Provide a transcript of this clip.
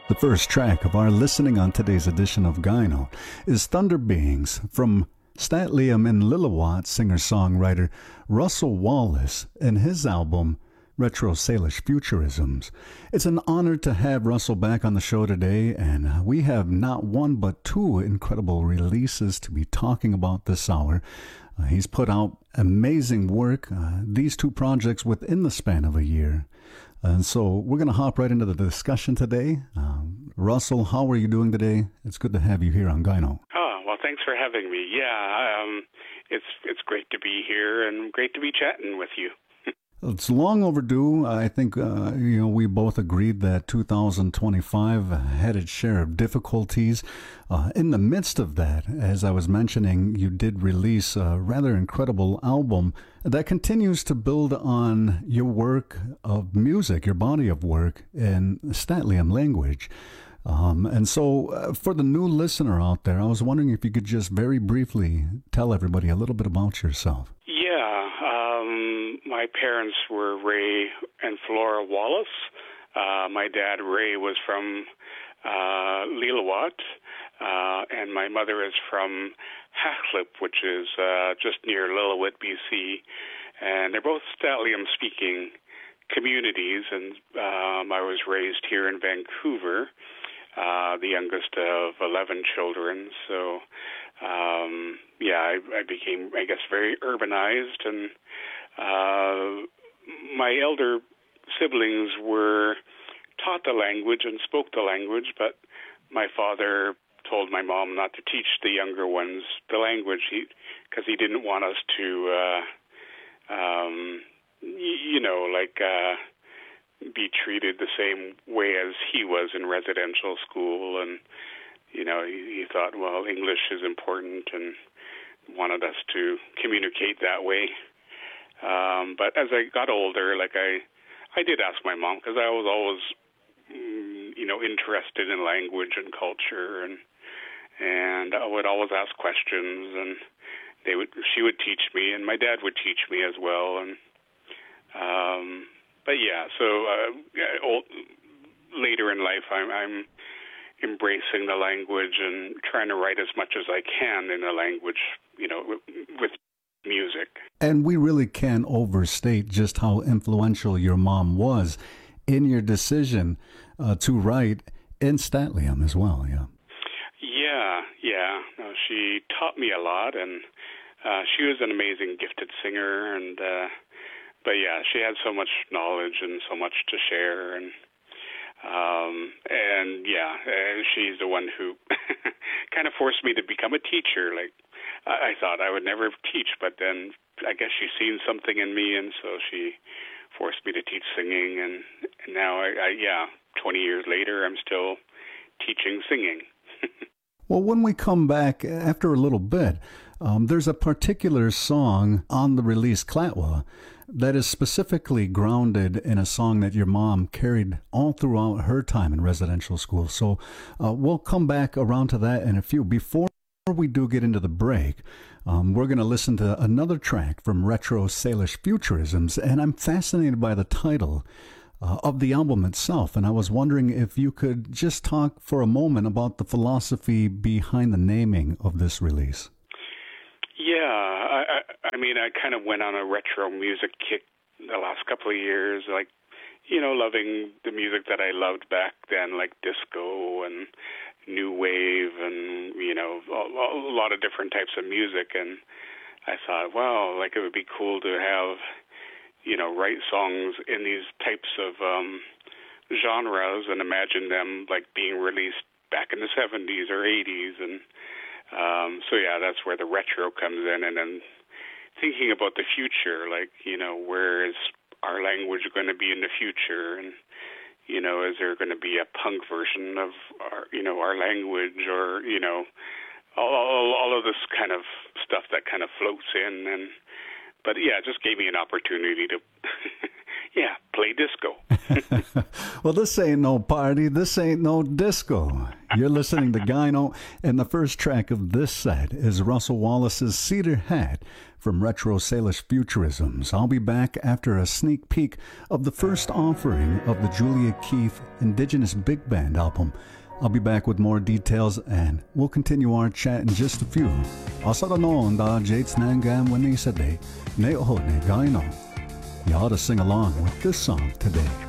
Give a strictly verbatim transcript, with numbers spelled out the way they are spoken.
The first track of our listening on today's edition of Gyno is Thunder Beings from Statliam and Lillooet singer-songwriter Russell Wallace and his album Retro Salish Futurisms. It's an honor to have Russell back on the show today, and we have not one but two incredible releases to be talking about this hour. Uh, he's put out amazing work, uh, these two projects within the span of a year. And so we're going to hop right into the discussion today. Um, Russell, how are you doing today? It's good to have you here on Gyno. Oh, well, thanks for having me. Yeah, um, it's it's great to be here and great to be chatting with you. It's long overdue. I think, uh, you know, we both agreed that two thousand twenty-five had its share of difficulties. Uh, in the midst of that, as I was mentioning, you did release a rather incredible album that continues to build on your work of music, your body of work in Statliam language. Um, and so uh, for the new listener out there, I was wondering if you could just very briefly tell everybody a little bit about yourself. Yeah, um, my parents were Ray and Flora Wallace. Uh, my dad, Ray, was from uh, Lillooet, uh, and my mother is from Haslip, which is uh, just near Lillooet, B C. And they're both Statliam-speaking communities, and um, I was raised here in Vancouver. Uh, the youngest of eleven children. So, um, yeah, I, I became, I guess, very urbanized. And uh, my elder siblings were taught the language and spoke the language, but my father told my mom not to teach the younger ones the language because he, he didn't want us to, uh, um, y- you know, like... Uh, be treated the same way as he was in residential school. And, you know, he, he thought, well, English is important and wanted us to communicate that way. Um, but as I got older, like I, I did ask my mom because I was always, mm, you know, interested in language and culture, and and I would always ask questions, and they would, she would teach me, and my dad would teach me as well, and um, But yeah, so uh, old, later in life, I'm, I'm embracing the language and trying to write as much as I can in the language, you know, with, with music. And we really can't overstate just how influential your mom was in your decision uh, to write in Statliam as well, yeah. Yeah, yeah. No, she taught me a lot, and uh, she was an amazing gifted singer, and... Uh, But yeah, she had so much knowledge and so much to share, and um, and yeah, and she's the one who kind of forced me to become a teacher. Like I, I thought I would never teach, but then I guess she's seen something in me, and so she forced me to teach singing, and, and now I, I yeah, twenty years later, I'm still teaching singing. Well, when we come back after a little bit, um, there's a particular song on the release Clatwa that is specifically grounded in a song that your mom carried all throughout her time in residential school. So uh, we'll come back around to that in a few. Before we do get into the break, um, we're going to listen to another track from Retro Salish Futurisms, and I'm fascinated by the title Uh, of the album itself, and I was wondering if you could just talk for a moment about the philosophy behind the naming of this release. Yeah, I, I, I mean, I kind of went on a retro music kick the last couple of years, like, you know, loving the music that I loved back then, like disco and new wave and, you know, a, a lot of different types of music, and I thought, wow, like it would be cool to have, you know, write songs in these types of um, genres and imagine them like being released back in the seventies or eighties. And um, so, yeah, that's where the retro comes in. And then thinking about the future, like, you know, where is our language going to be in the future? And, you know, is there going to be a punk version of our, you know, our language, or, you know, all, all, all of this kind of stuff that kind of floats in. And But, yeah, it just gave me an opportunity to, Yeah, play disco. Well, this ain't no party. This ain't no disco. You're listening to Gyno, and the first track of this set is Russell Wallace's Cedar Hat from Retro Salish Futurisms. I'll be back after a sneak peek of the first offering of the Julia Keith Indigenous Big Band album. I'll be back with more details, and we'll continue our chat in just a few. Asara noon da Jates Nangam Wanisade, Neoho ne Gyno. You ought to sing along with this song today.